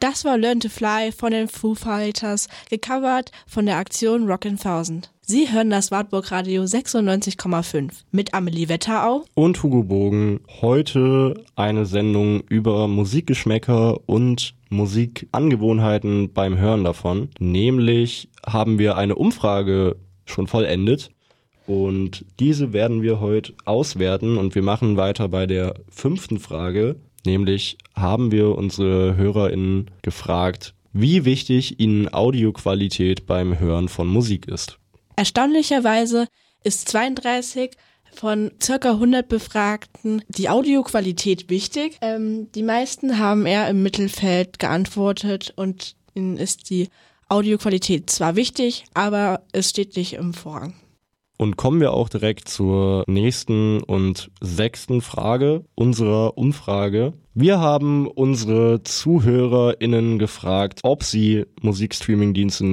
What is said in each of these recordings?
Das war Learn to Fly von den Foo Fighters, gecovert von der Aktion Rockin' 1000. Sie hören das Wartburg Radio 96,5 mit Amelie Wetterau und Hugo Bogen. Heute eine Sendung über Musikgeschmäcker und Musikangewohnheiten beim Hören davon. Nämlich haben wir eine Umfrage schon vollendet und diese werden wir heute auswerten und wir machen weiter bei der 5. Frage. Nämlich haben wir unsere HörerInnen gefragt, wie wichtig ihnen Audioqualität beim Hören von Musik ist. Erstaunlicherweise ist 32 von ca. 100 Befragten die Audioqualität wichtig. Die meisten haben eher im Mittelfeld geantwortet und ihnen ist die Audioqualität zwar wichtig, aber es steht nicht im Vorrang. Und kommen wir auch direkt zur nächsten und 6. Frage unserer Umfrage. Wir haben unsere ZuhörerInnen gefragt, ob sie Musikstreaming-Dienste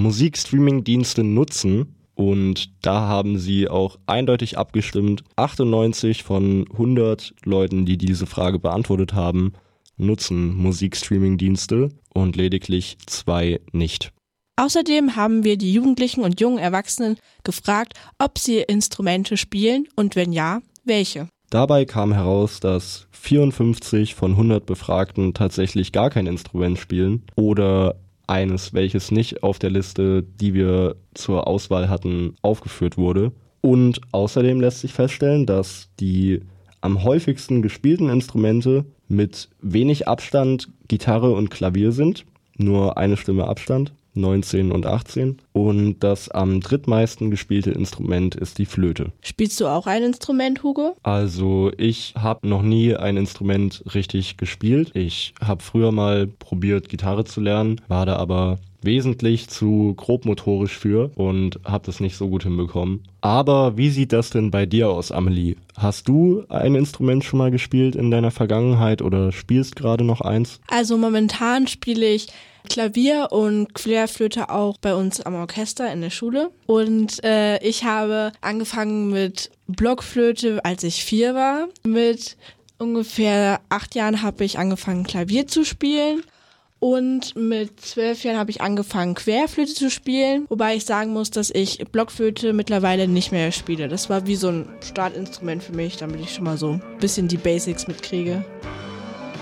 nutzen. Und da haben sie auch eindeutig abgestimmt. 98 von 100 Leuten, die diese Frage beantwortet haben, nutzen Musikstreaming-Dienste und lediglich 2 nicht. Außerdem haben wir die Jugendlichen und jungen Erwachsenen gefragt, ob sie Instrumente spielen und wenn ja, welche. Dabei kam heraus, dass 54 von 100 Befragten tatsächlich gar kein Instrument spielen oder eines, welches nicht auf der Liste, die wir zur Auswahl hatten, aufgeführt wurde. Und außerdem lässt sich feststellen, dass die am häufigsten gespielten Instrumente mit wenig Abstand Gitarre und Klavier sind, nur eine Stimme Abstand. 19 und 18. Und das am drittmeisten gespielte Instrument ist die Flöte. Spielst du auch ein Instrument, Hugo? Also ich habe noch nie ein Instrument richtig gespielt. Ich habe früher mal probiert, Gitarre zu lernen, war da aber wesentlich zu grobmotorisch für und habe das nicht so gut hinbekommen. Aber wie sieht das denn bei dir aus, Amelie? Hast du ein Instrument schon mal gespielt in deiner Vergangenheit oder spielst gerade noch eins? Also momentan spiele ich Klavier und Querflöte auch bei uns am Orchester in der Schule. Und ich habe angefangen mit Blockflöte, als ich 4 war. Mit ungefähr 8 Jahren habe ich angefangen, Klavier zu spielen. Und mit 12 Jahren habe ich angefangen, Querflöte zu spielen. Wobei ich sagen muss, dass ich Blockflöte mittlerweile nicht mehr spiele. Das war wie so ein Startinstrument für mich, damit ich schon mal so ein bisschen die Basics mitkriege.